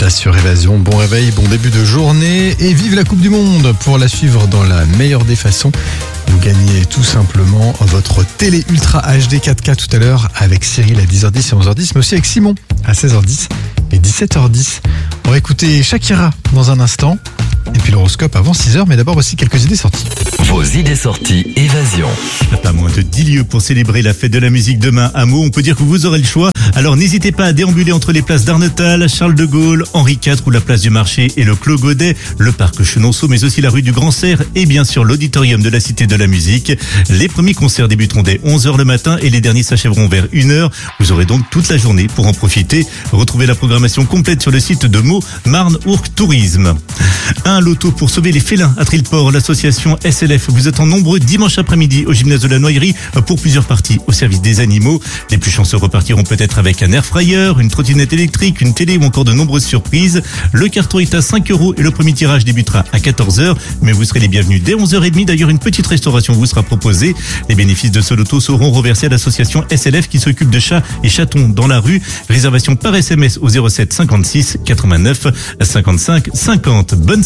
Lolita sur Évasion. Bon réveil, bon début de journée et vive la Coupe du Monde. Pour la suivre dans la meilleure des façons, vous gagnez tout simplement votre télé Ultra HD 4K tout à l'heure avec Cyril à 10h10 et 11h10, mais aussi avec Simon à 16h10 et 17h10. On va écouter Shakira dans un instant et puis l'horoscope avant 6h, mais d'abord voici quelques idées sorties. Vos idées sorties Évasion. Pas moins de 10 lieux pour célébrer la fête de la musique demain à Meaux. On peut dire que vous aurez le choix. Alors n'hésitez pas à déambuler entre les places d'Arnetal, Charles de Gaulle, Henri IV ou la place du Marché et le Clos Godet, le parc Chenonceau, mais aussi la rue du Grand Cerf et bien sûr l'auditorium de la Cité de la Musique. Les premiers concerts débuteront dès 11h le matin et les derniers s'achèveront vers 1h. Vous aurez donc toute la journée pour en profiter. Retrouvez la programmation complète sur le site de Meaux, Marne, Ourcq Tourisme. Un loto pour sauver les félins à Trillport, l'association SLF. Vous êtes en nombreux dimanche après-midi au gymnase de la Noyerie pour plusieurs parties au service des animaux. Les plus chanceux repartiront peut-être avec un air fryer, une trottinette électrique, une télé ou encore de nombreuses surprises. Le carton est à 5 € et le premier tirage débutera à 14h. Mais vous serez les bienvenus dès 11h30. D'ailleurs, une petite restauration vous sera proposée. Les bénéfices de ce loto seront reversés à l'association SLF qui s'occupe de chats et chatons dans la rue. Réservation par SMS au 07 56 89 55 50. Bonne